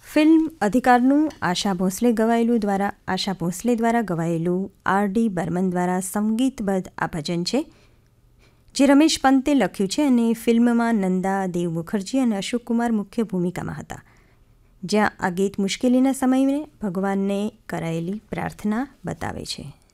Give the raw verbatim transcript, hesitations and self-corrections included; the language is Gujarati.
ફિલ્મ અધિકારનું આશા ભોંસલે ગવાયેલું દ્વારા આશા ભોંસલે દ્વારા ગવાયેલું આર ડી બર્મન દ્વારા સંગીતબદ્ધ આ ભજન છે, જે રમેશ પંતે લખ્યું છે અને ફિલ્મમાં નંદા દેવ મુખર્જી અને અશોક કુમાર મુખ્ય ભૂમિકામાં હતા, જ્યાં આ ગીત મુશ્કેલીના સમયે ભગવાનને કરાયેલી પ્રાર્થના બતાવે છે.